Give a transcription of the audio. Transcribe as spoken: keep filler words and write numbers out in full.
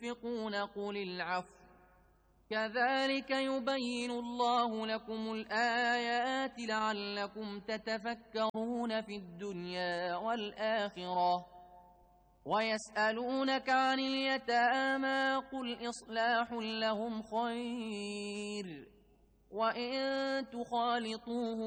تنفقون قل العفو كذلك يبين الله لكم الآيات لعلكم تتفكرون في الدنيا والآخرة. ويسألونك عن اليتامى قل إصلاح لهم خير وإن تخالطوهم